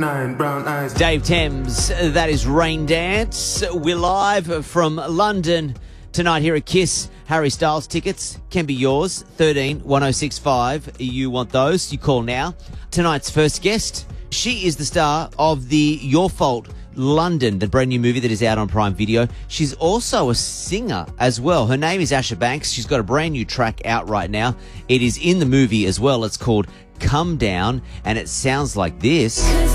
Nine brown eyes. Dave Thames, that is Rain Dance. We're live from London tonight here at KISS. Harry Styles tickets can be yours. 13 1065. You want those? You call now. Tonight's first guest, she is the star of the Your Fault London, the brand new movie that is out on Prime Video. She's also a singer as well. Her name is Asha Banks. She's got a brand new track out right now. It is in the movie as well. It's called Come Down, and it sounds like this.